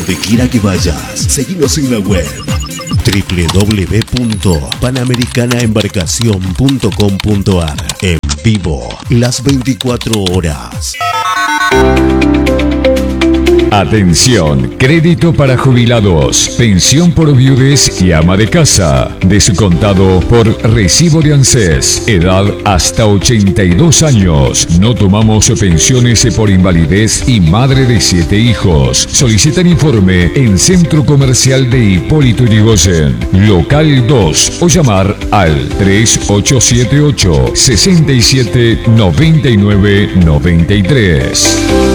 donde quiera que vayas. Seguinos en la web www.panamericanaembarcacion.com.ar. En vivo, las 24 horas. Atención, crédito para jubilados, pensión por viudez y ama de casa, descontado por recibo de ANSES, edad hasta 82 años. No tomamos pensiones por invalidez y madre de 7 hijos. Solicitan informe en Centro Comercial de Hipólito Yrigoyen, local 2, o llamar al 3878 67 99 93.